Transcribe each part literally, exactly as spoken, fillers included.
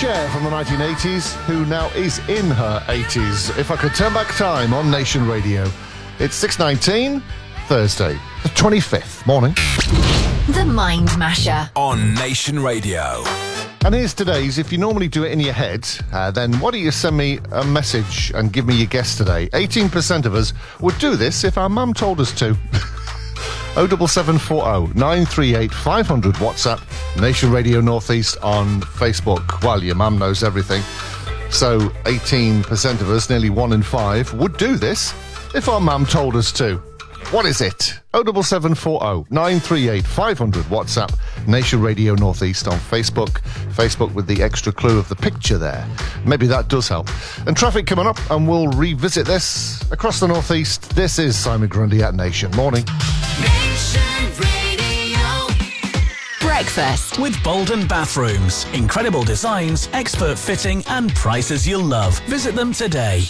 Cher from the nineteen eighties, who now is in her eighties. If I Could Turn Back Time on Nation Radio. It's six nineteen, Thursday, the twenty-fifth. Morning. The Mind Masher on Nation Radio. And here's today's. If you normally do it in your head, uh, then why don't you send me a message and give me your guess today? eighteen percent of us would do this if our mum told us to. oh seven seven four oh nine three eight five hundred WhatsApp, Nation Radio Northeast on Facebook. Well, your mum knows everything. So eighteen percent of us, nearly one in five, would do this if our mum told us to. What is it? oh seven seven four oh nine three eight five hundred WhatsApp, Nation Radio Northeast on Facebook. Facebook with the extra clue of the picture there. Maybe that does help. And traffic coming up, and we'll revisit this across the Northeast. This is Simon Grundy at Nation. Morning. Nation Radio. Breakfast With Bolden Bathrooms. Incredible designs, expert fitting, and prices you'll love. Visit them today.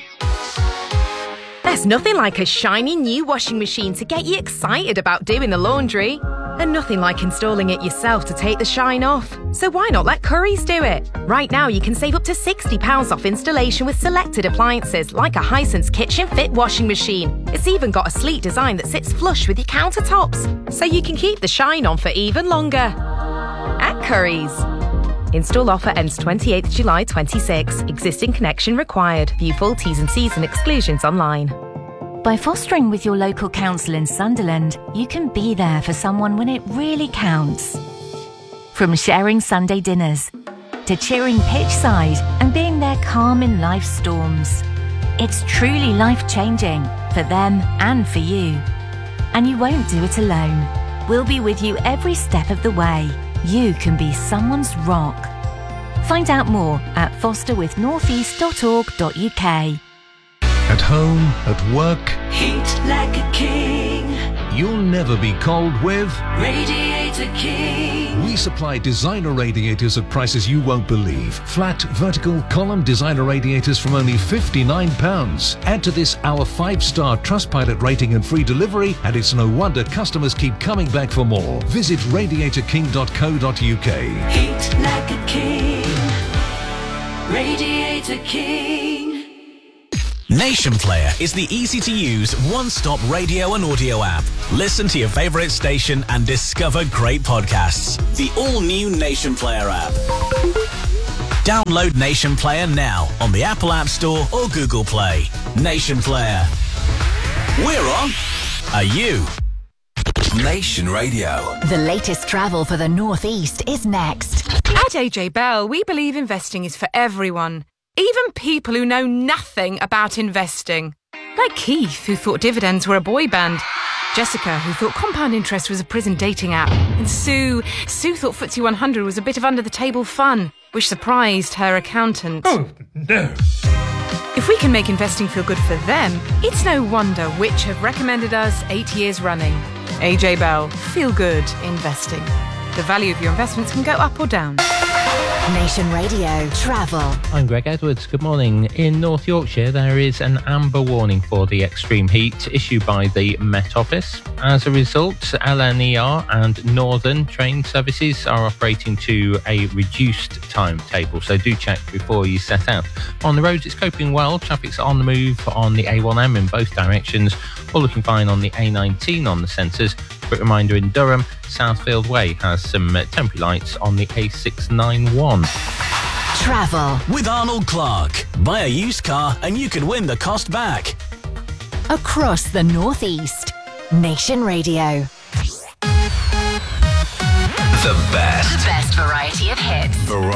There's nothing like a shiny new washing machine to get you excited about doing the laundry. And nothing like installing it yourself to take the shine off. So why not let Currys do it? Right now you can save up to sixty pounds off installation with selected appliances like a Hisense Kitchen Fit washing machine. It's even got a sleek design that sits flush with your countertops, so you can keep the shine on for even longer. At Currys. Install offer ends twenty-eighth of July twenty-six. Existing connection required. View full T's and C's and exclusions online. By fostering with your local council in Sunderland, you can be there for someone when it really counts. From sharing Sunday dinners to cheering pitch side and being there calm in life's storms. It's truly life-changing for them and for you. And you won't do it alone. We'll be with you every step of the way. You can be someone's rock. Find out more at foster with northeast dot org dot U K. At home, at work, heat like a king. You'll never be cold with Radiator King. We supply designer radiators at prices you won't believe. Flat, vertical, column designer radiators from only fifty-nine pounds. Add to this our five-star Trustpilot rating and free delivery, and it's no wonder customers keep coming back for more. Visit radiator king dot co dot U K. Heat like a king. Radiator King. Nation Player is the easy-to-use, one-stop radio and audio app. Listen to your favourite station and discover great podcasts. The all-new Nation Player app. Download Nation Player now on the Apple App Store or Google Play. Nation Player. We're on. Are you? Nation Radio. The latest travel for the Northeast is next. At A J Bell, we believe investing is for everyone. Even people who know nothing about investing. Like Keith, who thought dividends were a boy band. Jessica, who thought compound interest was a prison dating app. And Sue, Sue thought F T S E one hundred was a bit of under-the-table fun, which surprised her accountant. Oh, no. If we can make investing feel good for them, it's no wonder which have recommended us eight years running. A J Bell, feel good investing. The value of your investments can go up or down. Nation Radio Travel. I'm Greg Edwards. Good morning. In North Yorkshire, there is an amber warning for the extreme heat issued by the Met Office. As a result, L N E R and Northern train services are operating to a reduced timetable, so do check before you set out. On the roads, it's coping well. Traffic's on the move on the A one M in both directions, all looking fine on the A nineteen on the centres. Quick reminder, in Durham, Southfield Way has some uh, temporary lights on the A six ninety-one. Travel with Arnold Clark. Buy a used car and you could win the cost back. Across the Northeast. Nation Radio. The best. The best variety of hits.